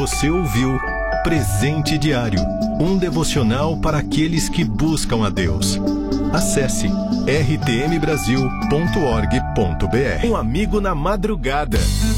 Você ouviu Presente Diário, um devocional para aqueles que buscam a Deus. Acesse rtmbrasil.org.br. Um amigo na madrugada.